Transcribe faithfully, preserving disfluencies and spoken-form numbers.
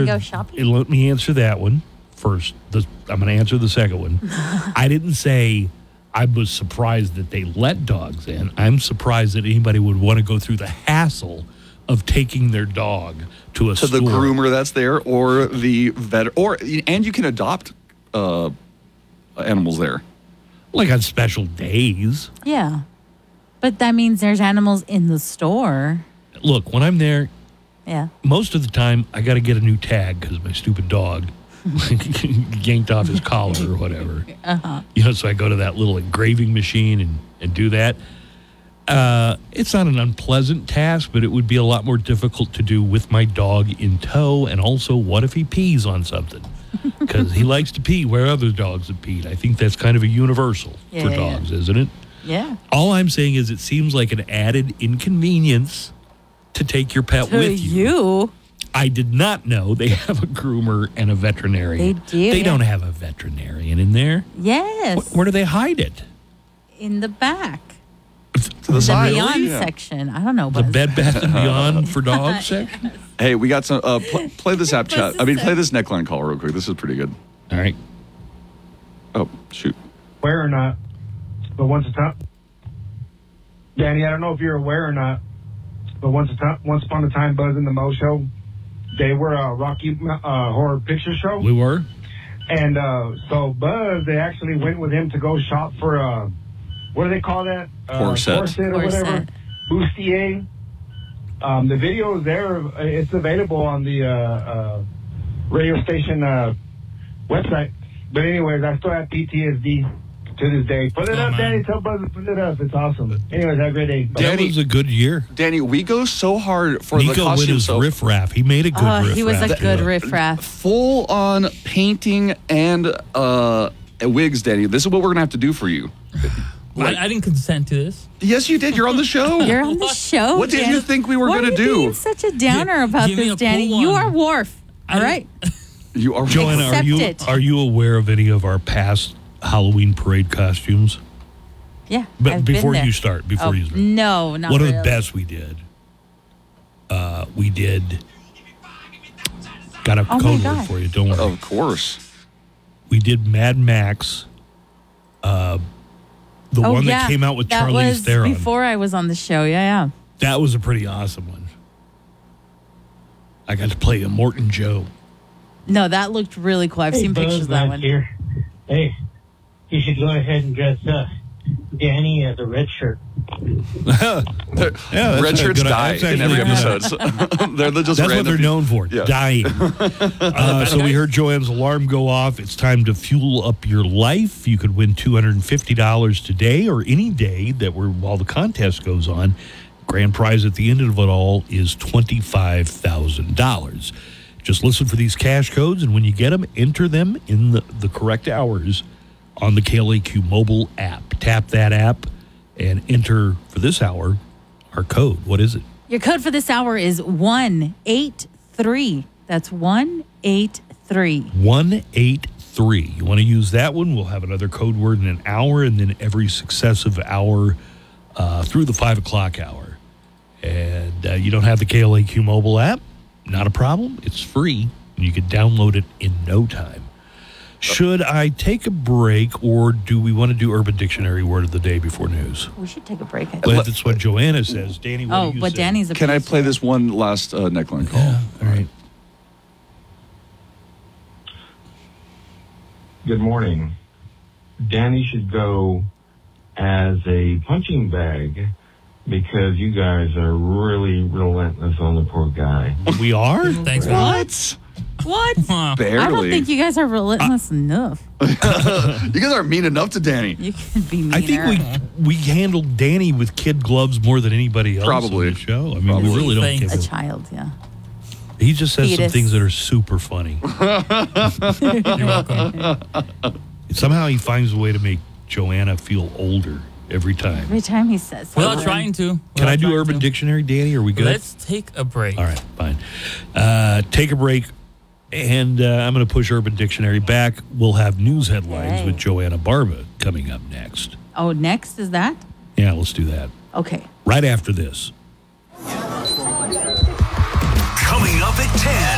answer. go shopping? Let me answer that one first. The, I'm going to answer the second one. I didn't say I was surprised that they let dogs in. I'm surprised that anybody would want to go through the hassle of taking their dog to a to store. the groomer that's there, or the vet, or and you can adopt uh, animals there. Like on special days. Yeah. But that means there's animals in the store. Look, when I'm there, Yeah. most of the time I got to get a new tag because my stupid dog yanked off his collar or whatever. Uh-huh. You know, so I go to that little engraving machine and, and do that. Uh, it's not an unpleasant task, but it would be a lot more difficult to do with my dog in tow. And also, what if he pees on something? Because he likes to pee where other dogs have peed. I think that's kind of a universal Yeah, for yeah, dogs, yeah. isn't it? Yeah. All I'm saying is it seems like an added inconvenience to take your pet To with you. you. I did not know they have a groomer and a veterinarian. They do, They yeah. don't have a veterinarian in there. Yes. Wh- Where do they hide it? In the back. To the, The side. Beyond Yeah. section. I don't know. The Buzz. Bed Bath and Beyond for dogs section? Hey, we got some. Uh, pl- play this app chat. What's I mean, this play app? this neckline call real quick. This is pretty good. All right. Oh, shoot. Aware or not, but once a time, Danny, I don't know if you're aware or not, but once a time, once upon a time, Buzz and the Mo Show, they were a Rocky uh, Horror Picture Show, We were? and uh, so Buzz, they actually went with him to go shop for uh, what do they call that? Uh, Corset. corset or Corset. whatever, bustier. Um, the video is there. It's available on the uh, uh, radio station uh, website. But anyways, I still have P T S D to this day. Put it Oh, up, man. Danny. Tell Buzz to put it up. It's awesome. Anyways, have a great day. Bye. That Danny- was a good year. Danny, we go so hard for the Nico with costume. his So riff raff. He made a good Oh, riff he was raff. a good too. riff raff. full on painting and uh, wigs, Danny. This is what we're gonna have to do for you. Like- I, I didn't consent to this. Yes, you did. You're on the show. You're on the show. What did Danny. you think we were Why gonna are you do? being such a downer Give- about give me this, a Danny. cool You one. are Worf. I All didn't- right. You are Joanna, are Accept you, it. are you aware of any of our past Halloween parade costumes? Yeah. But I've been before there. you start, before Oh, you start. no, not One really. of the best we did. Uh, we did. Got a Oh, my code word God. for you. Don't worry. Of course. We did Mad Max. Uh, the Oh, one yeah. that came out with that Charlize was Theron. before I was on the show. Yeah, yeah. That was a pretty awesome one. I got to play a Morton Joe. No, that looked really cool. I've Hey, seen Buzz, pictures of that Matt one. Here. Hey, you should go ahead and dress uh, Danny as a red shirt. Yeah, that's Red a shirts good- die that's in actually every a good- episode. they're the just That's what random they're people. known for, Yeah. dying. uh, so we heard Joanne's alarm go off. It's time to fuel up your life. You could win two hundred fifty dollars today or any day that we're while the contest goes on. Grand prize at the end of it all is twenty-five thousand dollars. Just listen for these cash codes, and when you get them, enter them in the, the correct hours on the K L A Q mobile app. Tap that app and enter for this hour our code. What is it? Your code for this hour is one eight three. That's one eight three. one eight three. You want to use that one? We'll have another code word in an hour, and then every successive hour uh, through the five o'clock hour. And uh, you don't have the K L A Q mobile app? Not a problem. It's free, and you can download it in no time. Should I take a break, or do we want to do Urban Dictionary word of the day before news? We should take a break. I think. Well, that's what Joanna says. Danny, what Oh, do you but say? Danny's a Can I producer. play this one last uh, neckline call? Yeah, all right. Good morning. Danny should go as a punching bag because you guys are really relentless on the poor guy. We are? Thanks, man. What? What? Huh. Barely. I don't think you guys are relentless enough. You guys aren't mean enough to Danny. You can be meaner. I think we we handled Danny with kid gloves more than anybody else Probably. on the show. I mean, Probably. we really don't Thanks. give a him. child, yeah. He just says some Fetus. things that are super funny. You're welcome. Somehow he finds a way to make Joanna feel older every time. Every time he says something. Without trying to. Can Without I do trying Urban to. Dictionary, Danny? Are we good? Let's take a break. All right, fine. Uh, take a break, and uh, I'm going to push Urban Dictionary back. We'll have news headlines Hey. with Joanna Barba coming up next. Oh, next is that? Yeah, let's do that. Okay. Right after this. Coming up at ten.